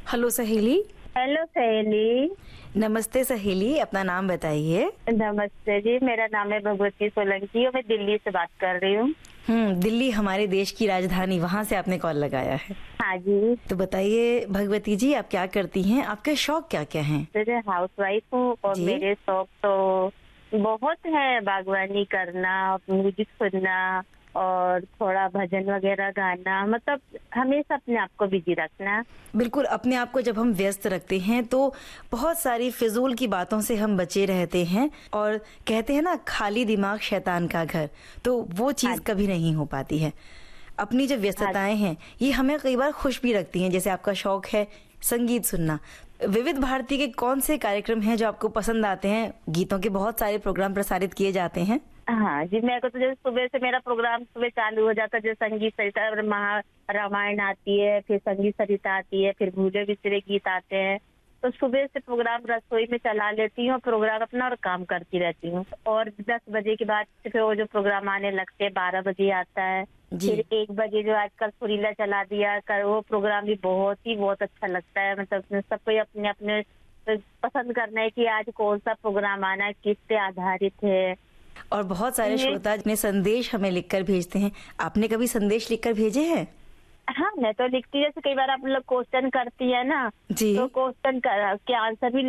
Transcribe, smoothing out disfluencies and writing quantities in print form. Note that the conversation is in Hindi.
हेलो सहेली। हेलो सहेली। नमस्ते सहेली, अपना नाम बताइए। नमस्ते जी, मेरा नाम है भगवती सोलंकी और मैं दिल्ली से बात कर रही हूँ। दिल्ली हमारे देश की राजधानी, वहाँ से आपने कॉल लगाया है। हाँ जी। तो बताइए भगवती जी, आप क्या करती हैं, आपके शौक क्या क्या हैं? मैं हाउस वाइफ हूँ और जी। मेरे शौक तो बहुत है। बागवानी करना, म्यूजिक सुनना और थोड़ा भजन वगैरह गाना, मतलब हमेशा अपने आप को बिजी रखना। बिल्कुल, अपने आप को जब हम व्यस्त रखते हैं तो बहुत सारी फिजूल की बातों से हम बचे रहते हैं और कहते हैं ना, खाली दिमाग शैतान का घर, तो वो हाँ चीज़ कभी नहीं हो पाती है। अपनी जो हाँ। व्यस्तताएं हैं ये हमें कई बार खुश भी रखती हैं। जैसे आपका शौक है संगीत सुनना, विविध भारती के कौन से कार्यक्रम हैं जो आपको पसंद आते हैं? गीतों के बहुत सारे प्रोग्राम प्रसारित किए जाते हैं। हाँ जी, मेरे को तो जैसे सुबह से मेरा प्रोग्राम सुबह चालू हो जाता है, जैसे संगीत सरिता और महा रामायण आती है, फिर संगीत सरिता आती है, फिर भूले बिसरे गीत आते हैं। तो सुबह से प्रोग्राम रसोई में चला लेती हूँ, प्रोग्राम अपना और काम करती रहती हूँ। और 10 बजे के बाद से फिर वो जो प्रोग्राम आने लगते हैं, 12 बजे आता है। जी। फिर 1 बजे जो आजकल सुरीला चला दिया कर, वो प्रोग्राम भी बहुत अच्छा लगता है। मतलब उसमें सबको अपने अपने पसंद करना है कि आज कौन सा प्रोग्राम आना है, किस पे आधारित है। और बहुत सारे ये श्रोता अपने संदेश हमें लिखकर भेजते हैं। आपने कभी संदेश लिखकर भेजे हैं? हाँ, मैं तो लिखती, जैसे कई बार आप लोग क्वेश्चन करती है ना, जी। तो क्वेश्चन के आंसर भी